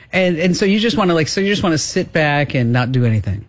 And so you just want to sit back and not do anything.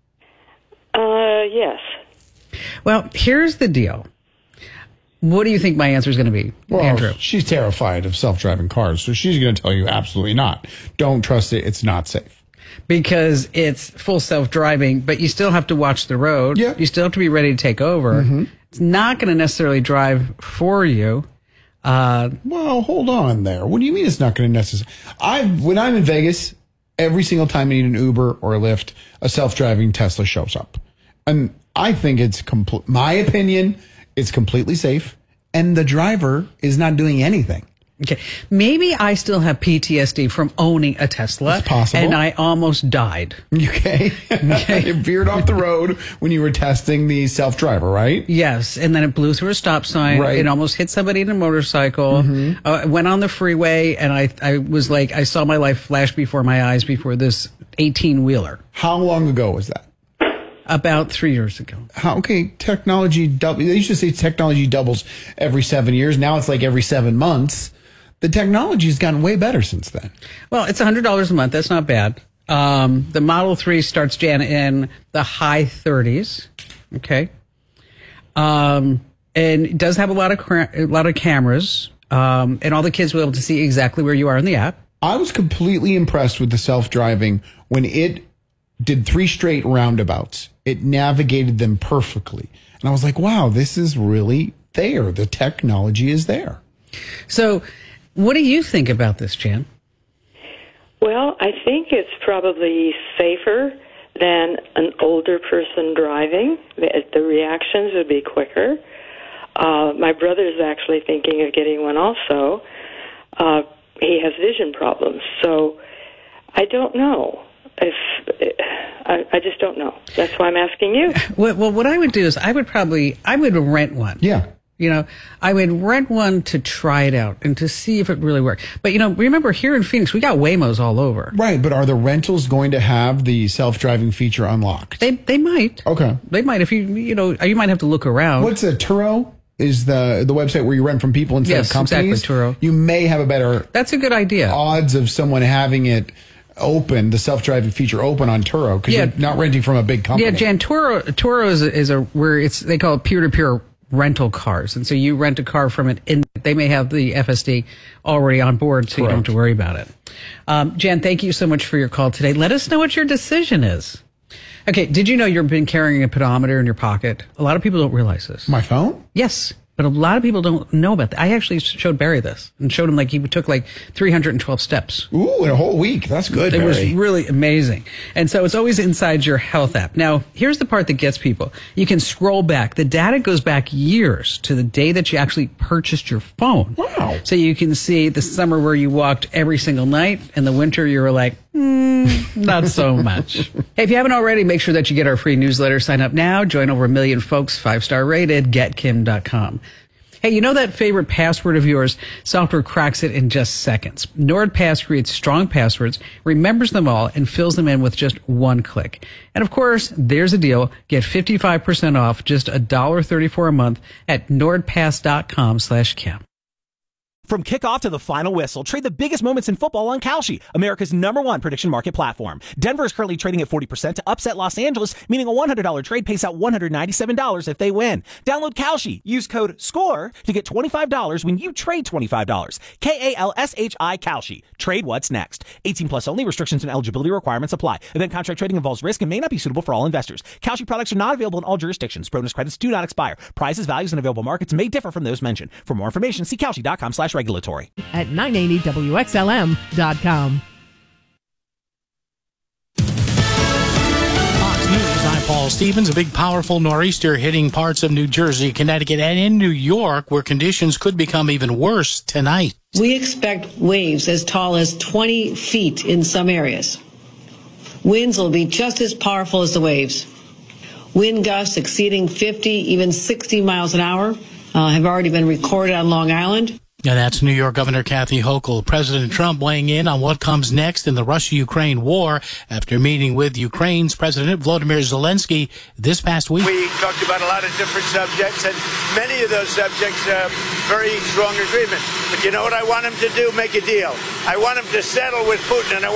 Yes. Well, here's the deal. What do you think my answer is going to be, Andrew? She's terrified of self-driving cars, so she's going to tell you absolutely not. Don't trust it. It's not safe. Because it's full self-driving, but you still have to watch the road. Yeah. You still have to be ready to take over. Mm-hmm. It's not going to necessarily drive for you. Well, hold on there. What do you mean it's not going to necessarily? When I'm in Vegas, every single time I need an Uber or a Lyft, a self-driving Tesla shows up. And I think it's my opinion, it's completely safe, and the driver is not doing anything. Okay, maybe I still have PTSD from owning a Tesla. It's possible. And I almost died. Okay. It veered off the road when you were testing the self-driver, right? Yes, and then it blew through a stop sign. Right. It almost hit somebody in a motorcycle. Mm-hmm. Went on the freeway, and I was like, I saw my life flash before my eyes before this 18-wheeler. How long ago was that? About 3 years ago. Okay, technology double. They used to say technology doubles every 7 years. Now it's like every 7 months. The technology has gotten way better since then. Well, it's $100 a month. That's not bad. The Model 3 starts, Jan, in the high 30s. Okay. And it does have a lot of cameras. And all the kids will be able to see exactly where you are in the app. I was completely impressed with the self-driving when it did 3 straight roundabouts. It navigated them perfectly. And I was like, wow, this is really there. The technology is there. So what do you think about this, Jan? Well, I think it's probably safer than an older person driving. The reactions would be quicker. My brother's actually thinking of getting one also. He has vision problems. So I don't know. I just don't know. That's why I'm asking you. Well, what I would do is I would rent one. Yeah. You know, I would rent one to try it out and to see if it really worked. But, you know, remember here in Phoenix, we got Waymos all over. Right. But are the rentals going to have the self-driving feature unlocked? They might. Okay. They might. If you might have to look around. What's a Turo? Is the website where you rent from people instead of companies? Yes, exactly, Turo. You may have a better... That's a good idea. ...odds of someone having it open, the self-driving feature open on Turo, because you're not renting from a big company. Yeah, Jan, Turo is where they call it peer-to-peer rental cars. And so you rent a car from it, and they may have the FSD already on board, so you don't have to worry about it. Jan, thank you so much for your call today. Let us know what your decision is. Okay, did you know you've been carrying a pedometer in your pocket? A lot of people don't realize this. My phone? Yes, but a lot of people don't know about that. I actually showed Barry this and showed him he took 312 steps. Ooh, in a whole week. That's good, Barry. It was really amazing. And so it's always inside your health app. Now, here's the part that gets people. You can scroll back. The data goes back years to the day that you actually purchased your phone. Wow. So you can see the summer where you walked every single night, and the winter you were like, not so much. Hey, if you haven't already, make sure that you get our free newsletter. Sign up now. Join over 1 million folks, 5-star rated, getkim.com. Hey, you know that favorite password of yours? Software cracks it in just seconds. NordPass creates strong passwords, remembers them all, and fills them in with just one click. And of course, there's a deal. Get 55% off, just $1.34 a month at nordpass.com/Kim. From kickoff to the final whistle, trade the biggest moments in football on Kalshi, America's #1 prediction market platform. Denver is currently trading at 40% to upset Los Angeles, meaning a $100 trade pays out $197 if they win. Download Kalshi. Use code SCORE to get $25 when you trade $25. KALSHI Kalshi. Trade what's next. 18 plus only. Restrictions and eligibility requirements apply. Event contract trading involves risk and may not be suitable for all investors. Kalshi products are not available in all jurisdictions. Bonus credits do not expire. Prices, values, and available markets may differ from those mentioned. For more information, see Kalshi.com/regulatory. At 980WXLM.com. Fox News, I'm Paul Stevens. A big, powerful nor'easter hitting parts of New Jersey, Connecticut, and in New York, where conditions could become even worse tonight. We expect waves as tall as 20 feet in some areas. Winds will be just as powerful as the waves. Wind gusts exceeding 50, even 60 miles an hour have already been recorded on Long Island. And that's New York Governor Kathy Hochul. President Trump weighing in on what comes next in the Russia-Ukraine war after meeting with Ukraine's President Volodymyr Zelensky this past week. We talked about a lot of different subjects, and many of those subjects have very strong agreement. But you know what I want him to do? Make a deal. I want him to settle with Putin, and